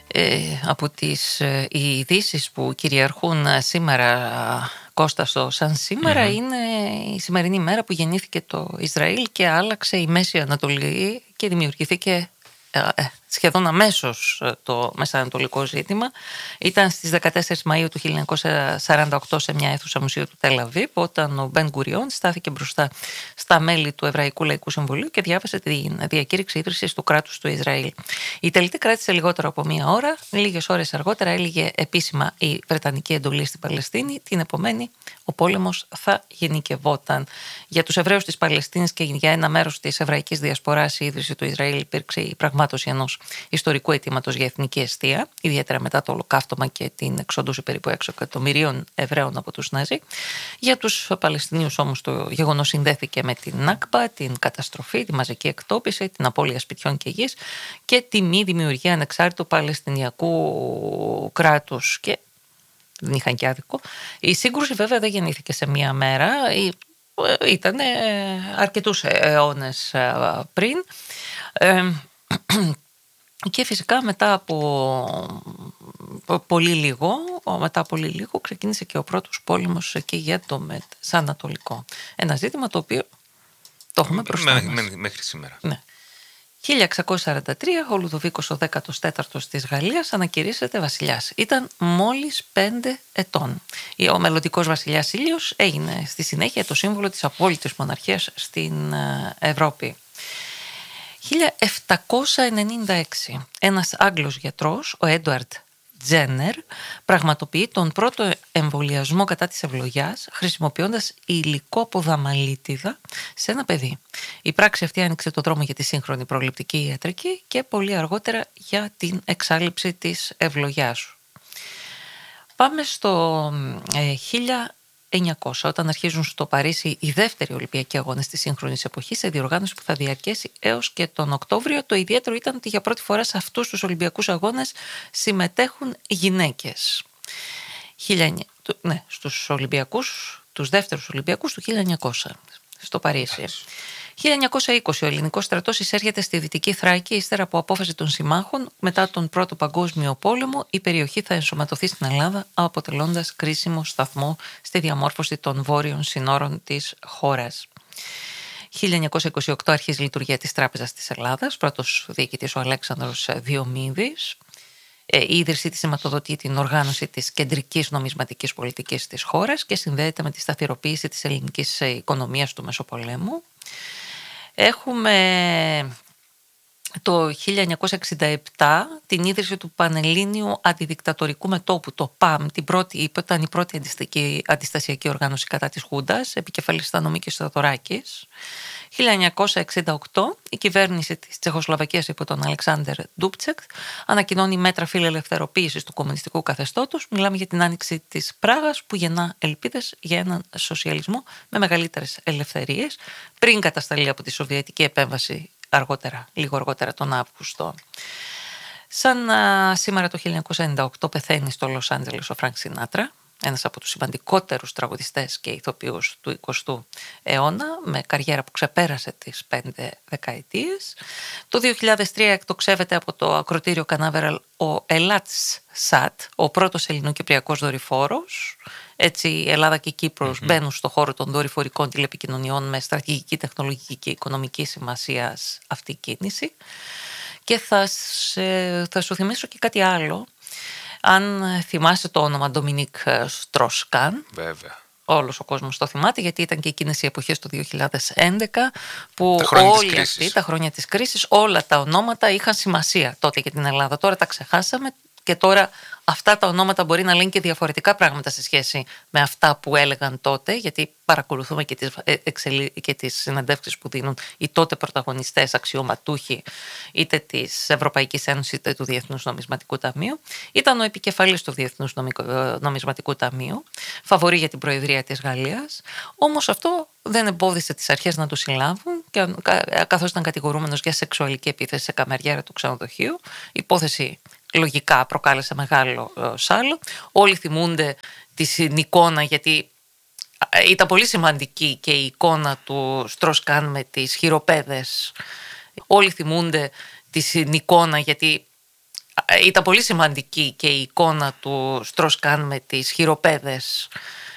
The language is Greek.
Από τις ειδήσεις που κυριαρχούν σήμερα, Κώστα, στο σαν σήμερα, είναι η σημερινή μέρα που γεννήθηκε το Ισραήλ και άλλαξε η Μέση Ανατολή και δημιουργήθηκε σχεδόν αμέσως το μεσανατολικό ζήτημα. Ήταν στις 14 Μαΐου του 1948 σε μια αίθουσα μουσείου του Τελ Αβίβ, όταν ο Μπεν Γκουριόν στάθηκε μπροστά στα μέλη του Εβραϊκού Λαϊκού Συμβουλίου και διάβασε τη διακήρυξη ίδρυσης του κράτους του Ισραήλ. Η τελετή κράτησε λιγότερο από μία ώρα. Λίγες ώρες αργότερα έλυγε επίσημα η Βρετανική εντολή στην Παλαιστίνη. Την επομένη ο πόλεμος θα γενικευόταν. Για τους Εβραίους της Παλαιστίνης και για ένα μέρος της εβραϊκής διασποράς, η ίδρυση του Ισραήλ υπήρξε η πραγμάτωση ενός ιστορικού αιτήματος για εθνική αιστεία, ιδιαίτερα μετά το Ολοκαύτωμα και την εξόντωση περίπου 6 εκατομμυρίων Εβραίων από τους Ναζί. Για τους Παλαιστινίους όμως το γεγονός συνδέθηκε με την Νάκμπα, την καταστροφή, τη μαζική εκτόπιση, την απώλεια σπιτιών και γης και τη μη δημιουργία ανεξάρτητου Παλαιστινιακού κράτους. Και δεν είχαν και άδικο. Η σύγκρουση βέβαια δεν γεννήθηκε σε μία μέρα. Ήταν αρκετούς αιώνες πριν. Και φυσικά μετά από πολύ λίγο ξεκίνησε και ο πρώτος πόλεμος εκεί για το Μεσανατολικό. Ένα ζήτημα το οποίο το έχουμε μπροστά μας. Μέχρι σήμερα. Ναι. 1643 ο Λουδοβίκος ο 14ος της Γαλλίας ανακηρύσσεται βασιλιάς. Ήταν μόλις 5 ετών. Ο μελλοντικός βασιλιάς Ήλιος έγινε στη συνέχεια το σύμβολο της απόλυτης μοναρχίας στην Ευρώπη. 1796 ένας Άγγλος γιατρός, ο Έντουαρντ Τζένερ, πραγματοποιεί τον πρώτο εμβολιασμό κατά της ευλογιάς χρησιμοποιώντας υλικό από δαμαλίτιδα σε ένα παιδί. Η πράξη αυτή άνοιξε το δρόμο για τη σύγχρονη προληπτική ιατρική και πολύ αργότερα για την εξάλειψη της ευλογιάς. Πάμε στο 1900, όταν αρχίζουν στο Παρίσι οι δεύτεροι Ολυμπιακοί Αγώνες της σύγχρονης εποχής, σε διοργάνωση που θα διαρκέσει έως και τον Οκτώβριο. Το ιδιαίτερο ήταν ότι για πρώτη φορά σε αυτούς τους Ολυμπιακούς Αγώνες συμμετέχουν γυναίκες. Στους Ολυμπιακούς, τους δεύτερους Ολυμπιακούς του 1900 στο Παρίσι. 1920 ο ελληνικός στρατός εισέρχεται στη Δυτική Θράκη ύστερα από απόφαση των συμμάχων. Μετά τον Πρώτο Παγκόσμιο Πόλεμο η περιοχή θα ενσωματωθεί στην Ελλάδα, αποτελώντας κρίσιμο σταθμό στη διαμόρφωση των βόρειων συνόρων της χώρας. 1928 αρχίζει η λειτουργία της Τράπεζας της Ελλάδας, πρώτος διοικητής ο Αλέξανδρος Διομήδης. Η ίδρυσή της σηματοδοτεί την οργάνωση της κεντρικής νομισματικής πολιτικής της χώρας και συνδέεται με τη σταθεροποίηση της ελληνικής οικονομίας του Μεσοπολέμου. Έχουμε το 1967 την ίδρυση του Πανελλήνιου Αντιδικτατορικού Μετώπου, το ΠΑΜ, ήταν η πρώτη αντιστασιακή οργάνωση κατά της Χούντας, επικεφαλής ήταν ο Μίκης Θεοδωράκης. 1968 η κυβέρνηση της Τσεχοσλοβακίας υπό τον Αλεξάνδερ Ντούπτσεκ ανακοινώνει μέτρα φιλελευθεροποίησης του κομμουνιστικού καθεστώτος. Μιλάμε για την άνοιξη της Πράγας που γεννά ελπίδες για έναν σοσιαλισμό με μεγαλύτερες ελευθερίες πριν κατασταλεί από τη Σοβιετική επέμβαση λίγο αργότερα τον Αύγουστο. Σαν σήμερα το 1998 πεθαίνει στο Λος Άντζελες ο Φρανκ Σινάτρα, ένας από τους σημαντικότερους τραγουδιστές και ηθοποιούς του 20ου αιώνα, με καριέρα που ξεπέρασε τις 5 δεκαετίες. Το 2003 εκτοξεύεται από το ακροτήριο Κανάβεραλ ο Ελάτς Σατ, ο πρώτος ελληνοκυπριακός δορυφόρος. Έτσι η Ελλάδα και η Κύπρος μπαίνουν στο χώρο των δορυφορικών τηλεπικοινωνιών με στρατηγική, τεχνολογική και οικονομική σημασία αυτή η κίνηση. Και θα σου θυμίσω και κάτι άλλο. Αν θυμάσαι το όνομα Ντομινίκ Στρόσκαν, βέβαια. Όλος ο κόσμος το θυμάται, γιατί ήταν και εκείνες οι εποχές το 2011 που τα χρόνια της κρίσης όλα τα ονόματα είχαν σημασία τότε για την Ελλάδα. Τώρα τα ξεχάσαμε και τώρα αυτά τα ονόματα μπορεί να λένε και διαφορετικά πράγματα σε σχέση με αυτά που έλεγαν τότε, γιατί παρακολουθούμε και τις συνεντεύξεις που δίνουν οι τότε πρωταγωνιστές αξιωματούχοι είτε της Ευρωπαϊκής Ένωσης είτε του Διεθνούς Νομισματικού Ταμείου. Ήταν ο επικεφαλής του Διεθνούς Νομισματικού Ταμείου, φαβορί για την Προεδρία της Γαλλίας, όμως αυτό δεν εμπόδισε τις αρχές να το συλλάβουν, καθώς ήταν κατηγορούμενος για σεξουαλική επίθεση σε καμεριέρα του ξενοδοχείου. Η υπόθεση λογικά προκάλεσε μεγάλο σάλο. Όλοι θυμούνται την εικόνα, γιατί ήταν πολύ σημαντική και η εικόνα του Στροσκάν με τις χειροπέδες. Όλοι θυμούνται την εικόνα, γιατί Ήταν πολύ σημαντική και η εικόνα του Στροσκάν με τις χειροπέδες